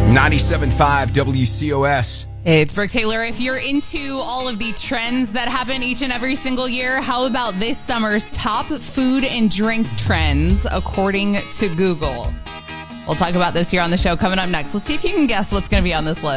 97.5 WCOS. Hey, it's Brooke Taylor. If you're into all of the trends that happen each and every single year, how about this summer's top food and drink trends according to Google? We'll talk about this here on the show coming up next. Let's see if you can guess what's going to be on this list.